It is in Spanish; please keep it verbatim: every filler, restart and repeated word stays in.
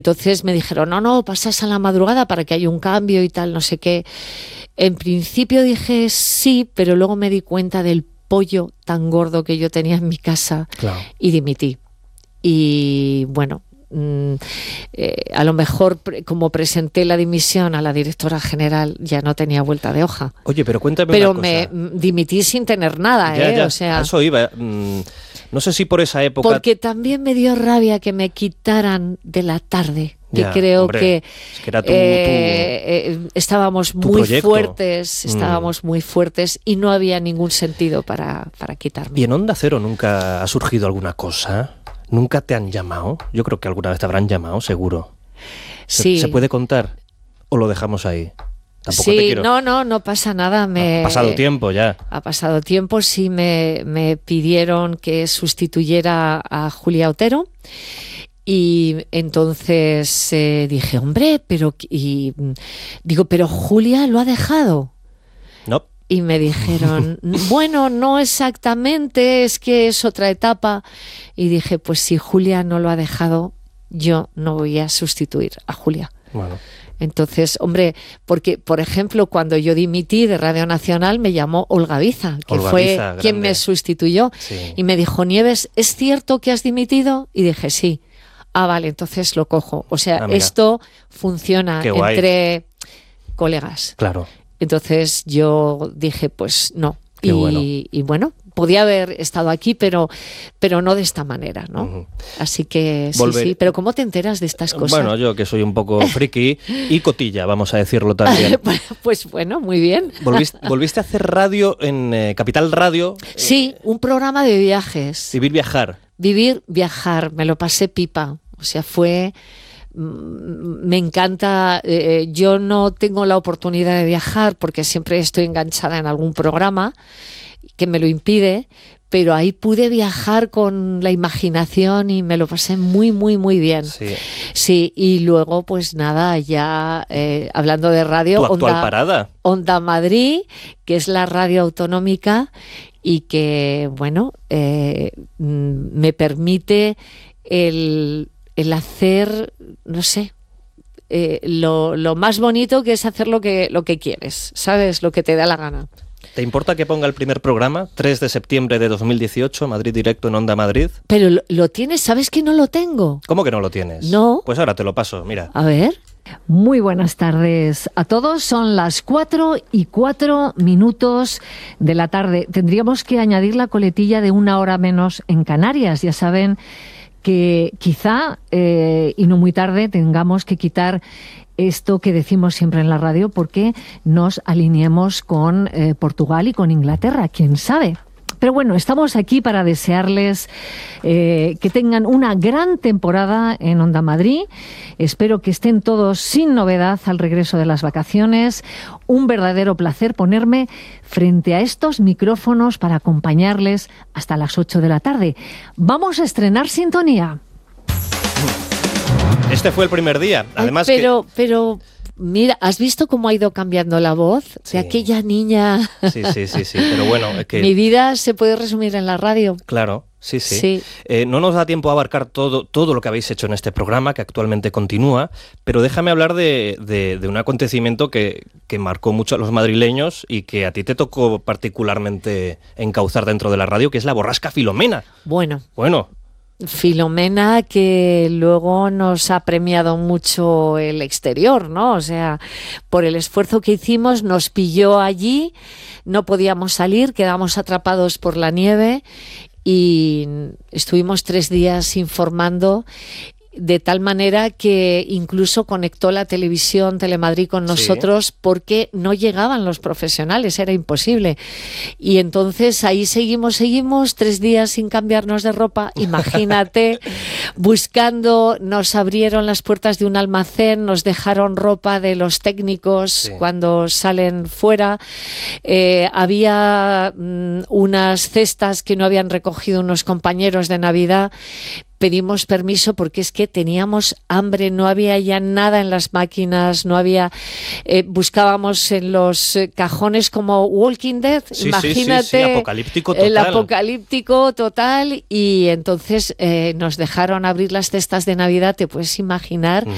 Entonces me dijeron, no, no, pasas a la madrugada para que haya un cambio y tal, no sé qué. En principio dije sí, pero luego me di cuenta del pollo tan gordo que yo tenía en mi casa, claro, y dimití. Y bueno, mmm, eh, a lo mejor pre- como presenté la dimisión a la directora general, ya no tenía vuelta de hoja. Oye, pero cuéntame pero una cosa. Pero me dimití sin tener nada, ya, ¿eh? Ya, o sea, a eso iba. Mm, no sé si por esa época... Porque también me dio rabia que me quitaran de la tarde. Que ya, creo hombre, que, es que era tu, eh, eh, estábamos tu muy proyecto. fuertes, estábamos mm. muy fuertes y no había ningún sentido para, para quitarme. ¿Y en Onda Cero nunca ha surgido alguna cosa? ¿Nunca te han llamado? Yo creo que alguna vez te habrán llamado, seguro. ¿Se, sí. ¿se puede contar? ¿O lo dejamos ahí? Tampoco sí, te quiero... no, no, no pasa nada. Me, ha pasado tiempo ya. Ha pasado tiempo, sí me, me pidieron que sustituyera a Julia Otero. Y entonces eh, dije, hombre, pero... Y, digo, pero Julia lo ha dejado. No. Y me dijeron, bueno, no exactamente, es que es otra etapa. Y dije, pues si Julia no lo ha dejado, yo no voy a sustituir a Julia. Bueno. Entonces, hombre, porque, por ejemplo, cuando yo dimití de Radio Nacional, me llamó Olga Biza, que Olga fue Biza, quien grande. me sustituyó. Sí. Y me dijo, Nieves, ¿es cierto que has dimitido? Y dije, sí. Ah, vale, entonces lo cojo. O sea, ah, esto funciona Qué guay. entre colegas. Claro. Entonces yo dije, pues no. Qué y, bueno. y bueno, podía haber estado aquí, pero, pero no de esta manera, ¿no? Uh-huh. Así que sí, Volver... sí. Pero ¿cómo te enteras de estas cosas? Bueno, yo que soy un poco friki y cotilla, vamos a decirlo también. Pues bueno, muy bien. ¿Volviste, volviste a hacer radio en eh, Capital Radio? Sí, un programa de viajes. Vivir, viajar. Vivir, viajar. Me lo pasé pipa. O sea, fue... Me encanta, eh, yo no tengo la oportunidad de viajar porque siempre estoy enganchada en algún programa que me lo impide, pero ahí pude viajar con la imaginación y me lo pasé muy, muy, muy bien. Sí, sí y luego pues nada, ya eh, hablando de radio, ¿tu actual Onda, parada? Onda Madrid, que es la radio autonómica y que, bueno, eh, me permite el... el hacer, no sé, eh, lo, lo más bonito que es hacer lo que, lo que quieres, ¿sabes? Lo que te da la gana. ¿Te importa que ponga el primer programa, tres de septiembre de dos mil dieciocho, Madrid Directo en Onda Madrid? Pero lo, lo tienes, ¿sabes que no lo tengo? ¿Cómo que no lo tienes? No. Pues ahora te lo paso, mira. A ver. Muy buenas tardes a todos. Son las cuatro y cuatro minutos de la tarde. Tendríamos que añadir la coletilla de una hora menos en Canarias. Ya saben que quizá, eh, y no muy tarde, tengamos que quitar esto que decimos siempre en la radio porque nos alineemos con eh, Portugal y con Inglaterra, quién sabe. Pero bueno, estamos aquí para desearles eh, que tengan una gran temporada en Onda Madrid. Espero que estén todos sin novedad al regreso de las vacaciones. Un verdadero placer ponerme frente a estos micrófonos para acompañarles hasta las ocho de la tarde. Vamos a estrenar sintonía. Este fue el primer día. Además Ay, pero, que... pero... Mira, ¿has visto cómo ha ido cambiando la voz Sí. de aquella niña? Sí, sí, sí, sí, pero bueno, es que... Mi vida se puede resumir en la radio. Claro, sí, sí. Sí. Eh, no nos da tiempo a abarcar todo, todo lo que habéis hecho en este programa, que actualmente continúa, pero déjame hablar de, de, de un acontecimiento que, que marcó mucho a los madrileños y que a ti te tocó particularmente encauzar dentro de la radio, que es la borrasca Filomena. Bueno. Bueno... Filomena, que luego nos ha premiado mucho el exterior, ¿no? O sea, por el esfuerzo que hicimos, nos pilló allí, no podíamos salir, quedamos atrapados por la nieve y estuvimos tres días informando, de tal manera que incluso conectó la televisión Telemadrid con nosotros, sí, porque no llegaban los profesionales, era imposible. Y entonces ahí seguimos, seguimos, tres días sin cambiarnos de ropa, imagínate, buscando, nos abrieron las puertas de un almacén, nos dejaron ropa de los técnicos, sí, cuando salen fuera, eh, había mm, unas cestas que no habían recogido unos compañeros de Navidad. Pedimos permiso porque es que teníamos hambre, no había ya nada en las máquinas, no había, eh, buscábamos en los eh, cajones como Walking Dead, sí, imagínate, sí, sí, sí, apocalíptico total. El apocalíptico total, y entonces eh, nos dejaron abrir las cestas de Navidad, te puedes imaginar, uh-huh,